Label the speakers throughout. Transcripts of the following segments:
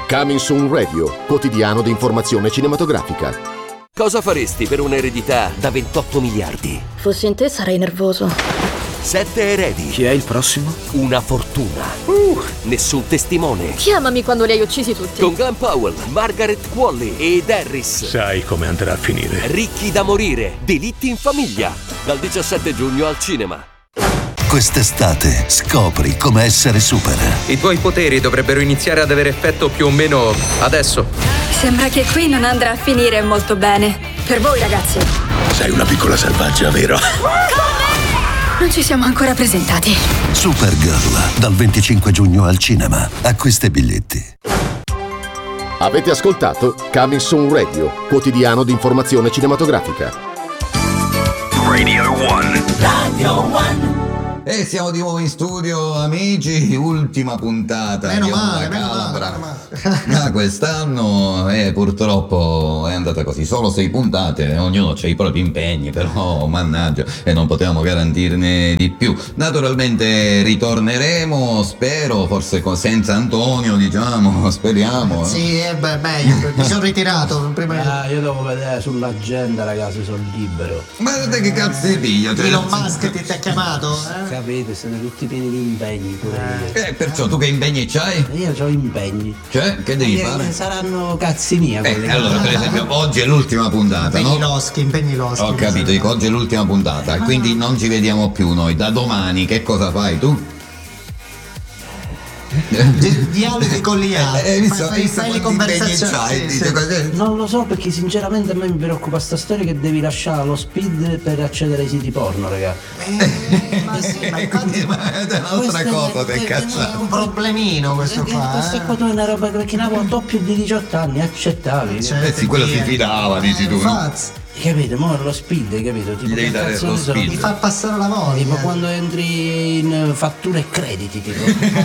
Speaker 1: Coming Soon Radio, quotidiano di informazione cinematografica.
Speaker 2: Cosa faresti per un'eredità da 28 miliardi?
Speaker 3: Fossi in te sarei nervoso.
Speaker 2: 7 eredi.
Speaker 4: Chi è il prossimo?
Speaker 2: Una fortuna. Nessun testimone.
Speaker 3: Chiamami quando li hai uccisi tutti.
Speaker 2: Con Glenn Powell, Margaret Qualley ed Harris.
Speaker 5: Sai come andrà a finire.
Speaker 2: Ricchi da morire. Delitti in famiglia. Dal 17 giugno al cinema.
Speaker 6: Quest'estate scopri come essere super.
Speaker 7: I tuoi poteri dovrebbero iniziare ad avere effetto più o meno adesso.
Speaker 8: Sembra che qui non andrà a finire molto bene. Per voi, ragazzi.
Speaker 5: Sei una piccola selvaggia, vero?
Speaker 8: Non ci siamo ancora presentati.
Speaker 6: Supergirl, dal 25 giugno al cinema. Acquista i biglietti.
Speaker 1: Avete ascoltato Coming Soon Radio, quotidiano di informazione cinematografica.
Speaker 5: Radio One.
Speaker 9: E siamo di nuovo in studio, amici, ultima puntata.
Speaker 10: Meno
Speaker 9: di
Speaker 10: male,
Speaker 9: Onda
Speaker 10: meno
Speaker 9: Calabra.
Speaker 10: male.
Speaker 9: Ma quest'anno purtroppo è andata così, solo 6 puntate, ognuno ha i propri impegni, però mannaggia, e non potevamo garantirne di più. Naturalmente ritorneremo, spero, forse senza Antonio, diciamo, speriamo.
Speaker 10: Sì, meglio, mi sono ritirato prima.
Speaker 4: Io devo vedere sull'agenda, ragazzi, sono libero.
Speaker 9: Ma te che cazzo ti piglia? Cioè,
Speaker 10: Elon Musk ti ha chiamato?
Speaker 4: Capite, siete tutti pieni di impegni pure io.
Speaker 9: Perciò tu che impegni c'hai?
Speaker 4: Io ho impegni.
Speaker 9: Cioè, che devi fare?
Speaker 4: Saranno cazzi mia quelli.
Speaker 9: Allora, per esempio, oggi è l'ultima puntata,
Speaker 10: Impegni
Speaker 9: no?
Speaker 10: loschi.
Speaker 9: Ho capito, dico, oggi è l'ultima puntata, quindi non ci vediamo più noi. Da domani che cosa fai tu?
Speaker 10: Dialoghi con gli altri. Fai le conversazioni. Sì.
Speaker 4: Non lo so, perché sinceramente a me mi preoccupa sta storia che devi lasciare lo speed per accedere ai siti porno, raga.
Speaker 10: Ma sì, ma infatti
Speaker 9: è un'altra cosa per
Speaker 10: è
Speaker 9: cazzare.
Speaker 10: un problemino questo qua.
Speaker 4: Questa qua è una roba che perché ne avevo più di 18 anni, accettavi.
Speaker 9: Sì, quello si fidava, dici tu, no?
Speaker 10: Infatti.
Speaker 4: Capito? Mo' lo speed, capito? Tipo,
Speaker 9: Gli devi
Speaker 4: che
Speaker 9: dare
Speaker 4: cazzo
Speaker 9: lo
Speaker 4: ne so?
Speaker 9: speed.
Speaker 10: Ti fa passare la voglia.
Speaker 4: Tipo quando entri in fatture e crediti, tipo.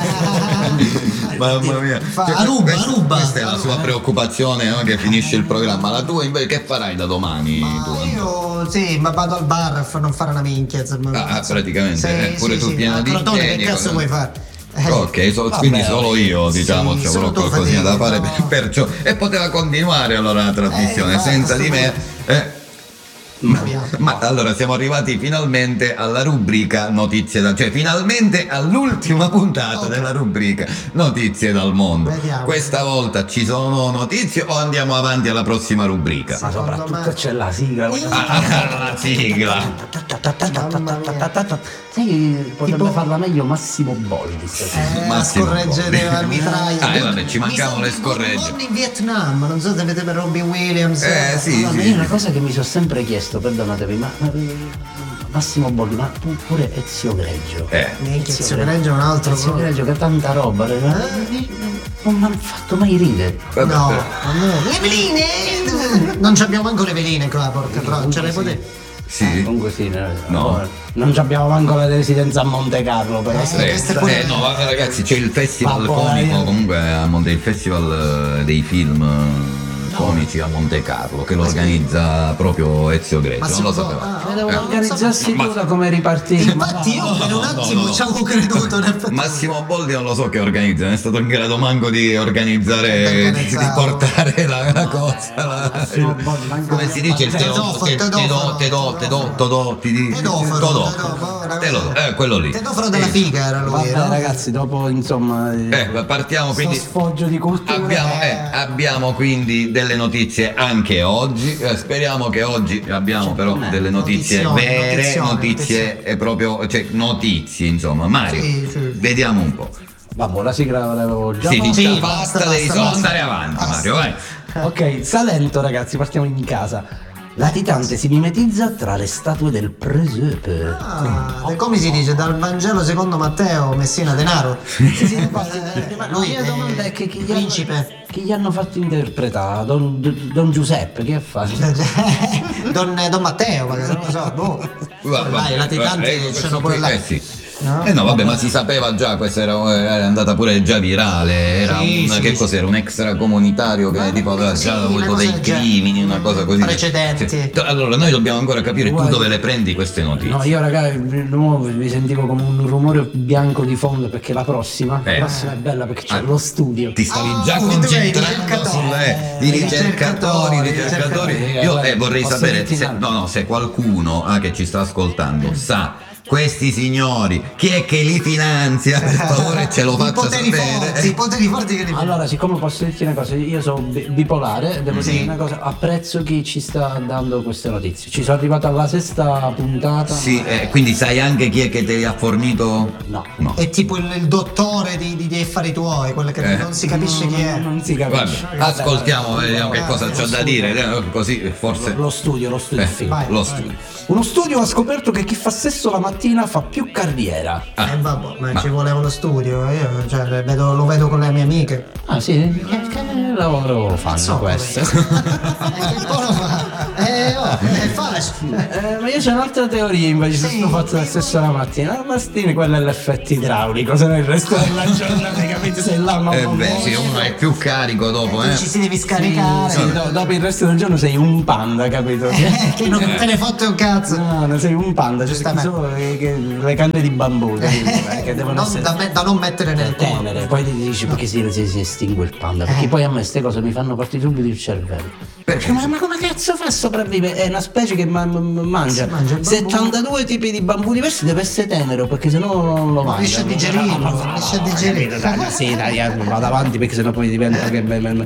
Speaker 9: Mamma mia.
Speaker 10: Aruba.
Speaker 9: Questa è la sua preoccupazione, no? Che finisce il programma. La tua invece che farai da domani?
Speaker 10: Io sì, ma vado al bar a non fare una minchia.
Speaker 9: Praticamente. Pure tu pieno di
Speaker 10: Crotone,
Speaker 9: impegni.
Speaker 10: che cazzo vuoi fare?
Speaker 9: Ok, quindi solo io, diciamo,
Speaker 10: sì,
Speaker 9: c'è
Speaker 10: solo
Speaker 9: avrò
Speaker 10: tu
Speaker 9: qualcosina da
Speaker 10: fatichi,
Speaker 9: fare
Speaker 10: no.
Speaker 9: perciò. E poteva continuare allora la trasmissione senza di me. Ma allora siamo arrivati finalmente alla rubrica notizie cioè finalmente all'ultima puntata della rubrica notizie dal mondo.
Speaker 10: Vediamo.
Speaker 9: Questa volta ci sono notizie o andiamo avanti alla prossima rubrica?
Speaker 4: Ma soprattutto c'è la sigla.
Speaker 9: La sigla.
Speaker 4: Sai che potrebbe farla meglio Massimo Boldi stasera.
Speaker 9: Massimo
Speaker 10: Scorregge
Speaker 9: Boldi.
Speaker 10: delle armitraie.
Speaker 9: Vabbè, ci mancavano le scorregge.
Speaker 10: In Vietnam, non so se avete per Robin Williams.
Speaker 9: Sì,
Speaker 4: Allora, io una cosa che mi sono sempre chiesto, perdonatemi, ma Massimo Boldi, ma pure Ezio Greggio.
Speaker 10: Ezio Greggio è un altro.
Speaker 4: Ezio Greggio che ha tanta roba, non mi hanno fatto mai ridere.
Speaker 10: No, le veline! Non abbiamo manco le veline qua, porca troia, ce le potete.
Speaker 9: Sì.
Speaker 4: Comunque sì,
Speaker 9: No.
Speaker 4: Non abbiamo manco la residenza a Monte Carlo, però.
Speaker 9: No, ragazzi, c'è il festival comico, comunque il festival dei film comici a Monte Carlo che lo organizza proprio Ezio Greggio, non lo sapevate.
Speaker 4: Devo organizzarsi tu da come ripartire.
Speaker 10: Infatti io per un attimo ci avevo creduto.
Speaker 9: Massimo Boldi non lo so che organizza, non è stato in grado manco di organizzare, di portare la cosa. Come si dice il quello lì.
Speaker 10: Tedoforo della figa era lui.
Speaker 4: Vabbè, ragazzi, dopo insomma
Speaker 9: partiamo quindi.
Speaker 4: Sfoggio di cultura.
Speaker 9: Abbiamo quindi delle notizie anche oggi. Speriamo che oggi abbiamo però delle notizie vere, notizie e proprio, cioè notizie, insomma. Mario, vediamo un po'.
Speaker 4: Vabbè, la sigla l'avevo già.
Speaker 9: Sì, basta, devi solo andare avanti, Mario, vai.
Speaker 4: Ok, Salento, ragazzi, partiamo in casa. Latitante si mimetizza tra le statue del presepe.
Speaker 10: Come si dice? Dal Vangelo secondo Matteo, Messina Denaro.
Speaker 4: Lui la domanda è che chi
Speaker 10: principe.
Speaker 4: Chi gli hanno fatto interpretare? Don Giuseppe, che ha fatto?
Speaker 10: Don Matteo, magari, non lo so. Vai, latitanti c'erano pure là.
Speaker 9: No, vabbè, ma si sapeva già, questa era andata pure già virale, era che cos'era? Un extracomunitario che tipo aveva già avuto dei crimini, una cosa così.
Speaker 10: Precedenti.
Speaker 9: Sì. Allora, noi dobbiamo ancora capire tu dove le prendi queste notizie.
Speaker 4: No, io raga, mi sentivo come un rumore bianco di fondo perché la prossima è bella perché c'è lo studio.
Speaker 9: Ti stavi già concentrando i ricercatori. Io vorrei sapere se qualcuno che ci sta ascoltando sa questi signori chi è che li finanzia, per favore ce lo faccia sapere.
Speaker 10: I poteri forti che li fanno.
Speaker 4: Allora, siccome posso dirti una cosa, io sono bipolare, devo dire una cosa, apprezzo chi ci sta dando queste notizie. Ci sono arrivato alla 6ª puntata.
Speaker 9: Sì, quindi sai anche chi è che ti ha fornito?
Speaker 4: No.
Speaker 10: È tipo il dottore di affari tuoi, quello che non si capisce chi è.
Speaker 4: Non si capisce.
Speaker 9: Vabbè, ascoltiamo, vediamo che cosa c'ha da dire, così forse.
Speaker 4: Lo studio film.
Speaker 9: Lo studio.
Speaker 4: Uno studio ha scoperto che chi fa sesso la mattina fa più carriera.
Speaker 10: Vabbè, ma ci voleva lo studio, io lo vedo con le mie amiche.
Speaker 4: Ah sì? Che lavoro fanno questo?
Speaker 10: Che poi lo fa? È facile.
Speaker 4: Ma io c'ho un'altra teoria invece se sto fatto la stessa la mattina. La mattina quello è l'effetto idraulico, se no il resto della giornata, capite? Sei là, ma
Speaker 9: sì, uno è più carico dopo,
Speaker 10: Ci si devi scaricare.
Speaker 4: Sì, dopo il resto del giorno sei un panda, capito?
Speaker 10: Che non te ne fotte un cazzo.
Speaker 4: No, sei un panda, c'è solo le canne di bambù che devono essere
Speaker 10: da non mettere nel
Speaker 4: tenere. Poi ti dici perché si estingue il panda, perché poi a me queste cose mi fanno partire subito il cervello. Perché? Ma come cazzo fa a sopravvivere? È una specie che mangia 72 tipi di bambù diversi, deve essere tenero perché sennò non lo mangia.
Speaker 10: Riesce a digerire.
Speaker 4: Sì, dai, vado avanti perché sennò poi diventa che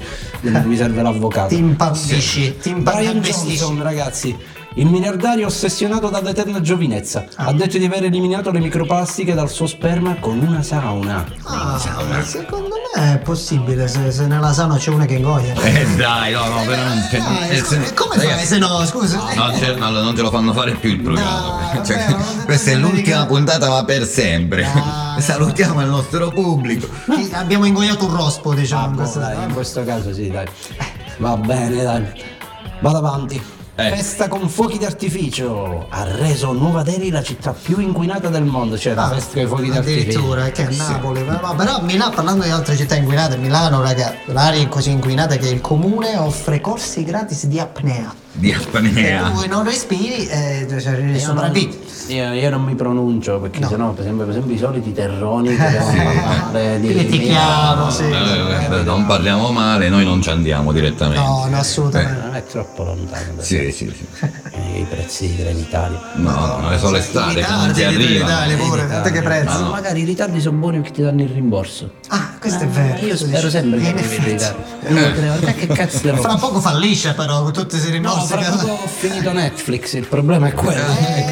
Speaker 4: mi serve l'avvocato.
Speaker 10: Ti impandisci.
Speaker 4: Brian Johnson, ragazzi, il miliardario ossessionato dall'eterna giovinezza ha detto di aver eliminato le microplastiche dal suo sperma con una sauna.
Speaker 10: Secondo me è possibile se nella sauna c'è una che ingoia.
Speaker 9: Dai, no, veramente.
Speaker 10: Come fai se no, scusa?
Speaker 9: Non ce lo fanno fare più il programma. Questa è l'ultima puntata, ma per sempre. Salutiamo il nostro pubblico.
Speaker 10: Abbiamo ingoiato un rospo, diciamo.
Speaker 4: In questo caso sì, dai. Va bene, dai. Vado avanti. Festa con fuochi d'artificio ha reso Nuova Delhi la città più inquinata del mondo, cioè la festa con i fuochi d'artificio.
Speaker 10: Addirittura, che a Napoli. No, però Milano, parlando di altre città inquinate, Milano, raga, l'aria è così inquinata che il comune offre corsi gratis di apnea. Se tu non respiri, sopravvivi.
Speaker 4: Io non mi pronuncio perché sennò per esempio i soliti terroni che devono parlare di
Speaker 10: ti chiamo,
Speaker 9: non parliamo male, noi non ci andiamo direttamente.
Speaker 10: No, assolutamente.
Speaker 4: Non è troppo lontano.
Speaker 9: Sì.
Speaker 4: I prezzi di Trenitalia.
Speaker 9: No, è solo l'estate che non ti arriva.
Speaker 10: Che prezzi?
Speaker 4: Ma magari i ritardi sono buoni perché ti danno il rimborso.
Speaker 10: Questo è vero.
Speaker 4: Io spero sempre che arrivi in ritardo. Che cazzo devo
Speaker 10: fra poco fallisce però con tutti questi rimborsi.
Speaker 4: No, fra poco ho finito Netflix, il problema è quello.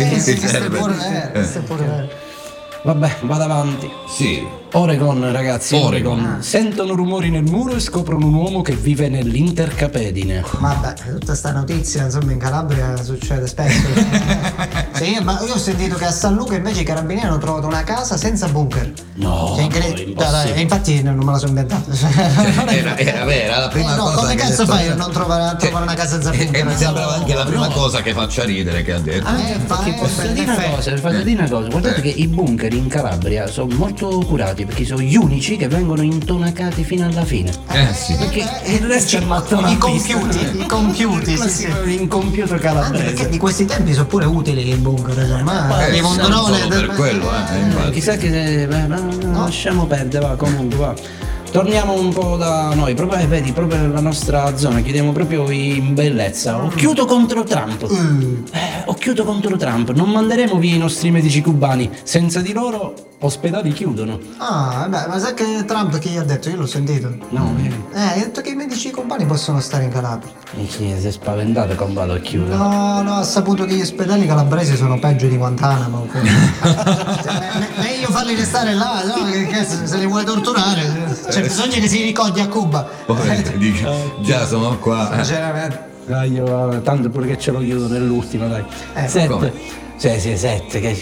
Speaker 4: Vabbè, vado avanti.
Speaker 9: Sì.
Speaker 4: Oregon, ragazzi, Oregon. Sentono rumori nel muro e scoprono un uomo che vive nell'intercapedine.
Speaker 10: Vabbè, tutta sta notizia, insomma, in Calabria succede spesso. Ma io ho sentito che a San Luca invece i carabinieri hanno trovato una casa senza bunker.
Speaker 4: No,
Speaker 10: infatti non me la sono inventata.
Speaker 9: Era vera la prima cosa.
Speaker 10: Come cazzo fai a non trovare una casa senza bunker?
Speaker 9: E mi sembrava anche la prima cosa che faccia ridere che ha detto.
Speaker 4: Posso dire una cosa, guardate che i bunker in Calabria sono molto curati perché sono gli unici che vengono intonacati fino alla fine.
Speaker 9: Sì.
Speaker 4: Perché il resto è mattone.
Speaker 10: I compiuti, sì.
Speaker 4: Incompiuto calabrese.
Speaker 10: Anche perché di questi tempi sono pure utili i bunker, insomma.
Speaker 9: Per quello,
Speaker 4: chissà che lasciamo perdere, va, comunque va. Torniamo un po' da noi, proprio nella nostra zona, chiediamo proprio in bellezza. Occhiuto contro Trump. Occhiuto contro Trump. Non manderemo via i nostri medici cubani. Senza di loro ospedali chiudono.
Speaker 10: Ma sai che Trump che gli ha detto? Io l'ho sentito.
Speaker 4: No,
Speaker 10: ha detto che i medici cubani possono stare in Calabria.
Speaker 4: Si è spaventato con vado a chiudere.
Speaker 10: No, ha saputo che gli ospedali calabresi sono peggio di Guantanamo. Meglio farli restare là, no? Che se li vuole torturare. C'è bisogno che si ricogli a Cuba.
Speaker 9: Già sono qua.
Speaker 10: Sinceramente.
Speaker 4: Dai, tanto pure che ce lo chiudo nell'ultima, dai. 7. Sì, 7.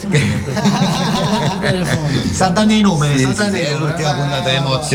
Speaker 10: Sta dando i numeri.
Speaker 9: È l'ultima puntata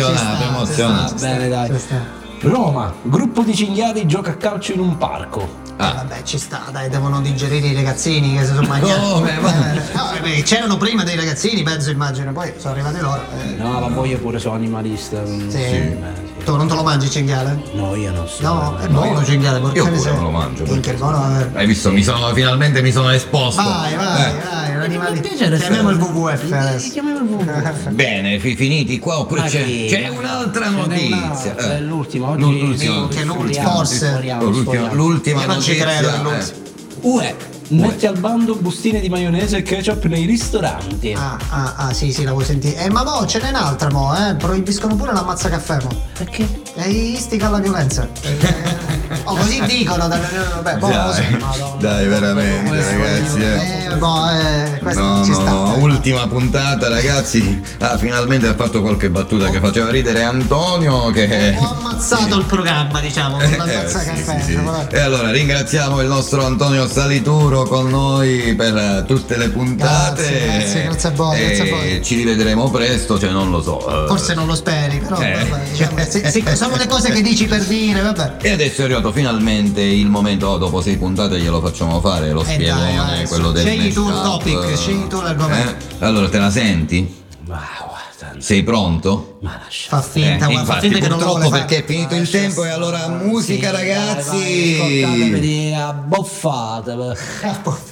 Speaker 9: emozionata.
Speaker 4: Bene, dai. Roma, gruppo di cinghiali gioca a calcio in un parco.
Speaker 10: Vabbè, ci sta, dai, devono digerire i ragazzini che si sono mangiati. No, c'erano prima dei ragazzini, penso, immagino, poi sono arrivati loro.
Speaker 4: No, ma poi io pure sono animalista.
Speaker 10: Sì. Tu non te lo mangi il cinghiale?
Speaker 4: No, io non so.
Speaker 10: No, è buono il cinghiale, porca
Speaker 9: Io pure
Speaker 10: miseria.
Speaker 9: non lo mangio.
Speaker 10: Che buono.
Speaker 9: Hai visto? Finalmente mi sono esposto.
Speaker 10: Vai, animali. Chiamiamo il WWF adesso.
Speaker 9: Bene, finiti qua oppure c'è un'altra notizia.
Speaker 4: È l'ultima, oggi.
Speaker 10: Forse.
Speaker 9: L'ultima
Speaker 10: Io non ci credo
Speaker 9: notizia.
Speaker 4: UE mette al bando bustine di maionese e ketchup nei ristoranti.
Speaker 10: Sì, la vuoi sentire. Ma mo ce n'è un'altra mo, proibiscono pure l'ammazza caffè mo.
Speaker 4: Perché?
Speaker 10: Istiga alla violenza. Così dicono vabbè,
Speaker 9: Dai, veramente, ragazzi.
Speaker 10: Questo ci sta.
Speaker 9: Ultima puntata, ragazzi. Finalmente ha fatto qualche battuta che faceva ridere Antonio. Che
Speaker 10: ho ammazzato il programma, diciamo, con l'ammazza caffè.
Speaker 9: Sì. E allora ringraziamo il nostro Antonio Salituro con noi per tutte le puntate.
Speaker 10: Grazie a voi, grazie a voi.
Speaker 9: Ci rivedremo presto, cioè non lo so.
Speaker 10: Forse non lo speri, però vabbè, sono le cose che dici per dire, vabbè.
Speaker 9: E adesso è arrivato finalmente il momento, dopo 6 puntate glielo facciamo fare, lo spiegone, quello del
Speaker 10: scegli tu il
Speaker 9: mashup.
Speaker 10: topic, scegli tu l'argomento.
Speaker 9: Allora te la senti? Sei pronto?
Speaker 4: Ma lascia.
Speaker 10: Fa finta,
Speaker 9: infatti,
Speaker 10: che non lo
Speaker 9: purtroppo
Speaker 10: vuole
Speaker 9: perché è finito il tempo e allora musica, ragazzi.
Speaker 4: Ascoltatemi, abboffate.